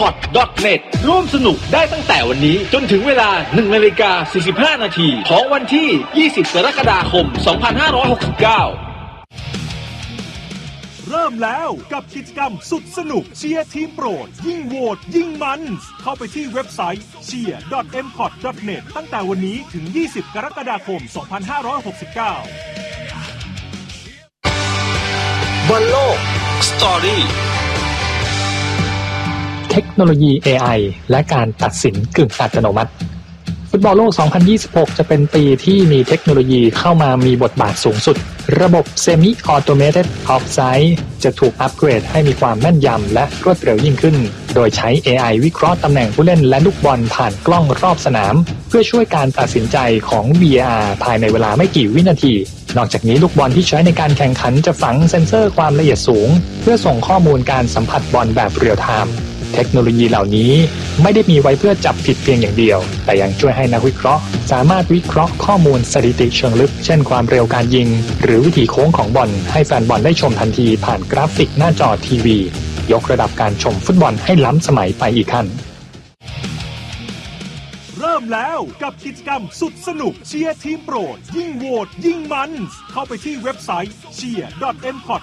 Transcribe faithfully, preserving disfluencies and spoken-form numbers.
อท ดอท เน็ต ร่วมสนุกได้ตั้งแต่วันนี้จนถึงเวลา หนึ่งนาฬิกาสี่สิบห้านาทีของวันที่ ยี่สิบ กรกฎาคม สองพันห้าร้อยหกสิบเก้าเริ่มแล้วกับกิจกรรมสุดสนุกเชียร์ทีมโปรดยิ่งโหวตยิ่งมันเข้าไปที่เว็บไซต์ เชียร์ ดอท เอ็ม คอท ดอท เน็ต ตั้งแต่วันนี้ถึง ยี่สิบ กรกฎาคม สองพันห้าร้อยหกสิบเก้าบอลโลกสตอรี่เทคโนโลยี เอ ไอ และการตัดสินกึ่งอัตโนมัติฟุตบอลโลก สองพันยี่สิบหก จะเป็นปีที่มีเทคโนโลยีเข้ามามีบทบาทสูงสุดระบบ Semi Automated Offside จะถูกอัปเกรดให้มีความแม่นยำและรวดเร็วยิ่งขึ้นโดยใช้ เอ ไอ วิเคราะห์ตำแหน่งผู้เล่นและลูกบอลผ่านกล้องรอบสนามเพื่อช่วยการตัดสินใจของ วี เอ อาร์ ภายในเวลาไม่กี่วินาทีนอกจากนี้ลูกบอลที่ใช้ในการแข่งขันจะฝังเซ็นเซอร์ความละเอียดสูงเพื่อส่งข้อมูลการสัมผัสบอลแบบเรียลไทม์เทคโนโลยีเหล่านี้ไม่ได้มีไว้เพื่อจับผิดเพียงอย่างเดียวแต่ยังช่วยให้นักวิเคราะห์สามารถวิเคราะห์ข้อมูลสถิติเชิงลึกเช่นความเร็วการยิงหรือวิถีโค้งของบอลให้แฟนบอลได้ชมทันทีผ่านกราฟิกหน้าจอทีวียกระดับการชมฟุตบอลให้ล้ำสมัยไปอีกขั้นเริ่มแล้วกับกิจกรรมสุดสนุกเชียร์ทีมโปรดยิ่งโหวตยิ่งมันเข้าไปที่เว็บไซต์ เชียร์ ดอท เอ็ม คอท